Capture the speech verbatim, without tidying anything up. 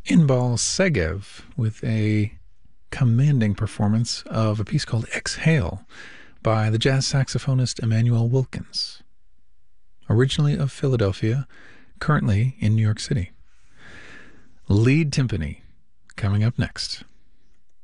Inbal Segev with a commanding performance of a piece called Exhale by the jazz saxophonist Emmanuel Wilkins, originally of Philadelphia, currently in New York City. Lead timpani coming up next.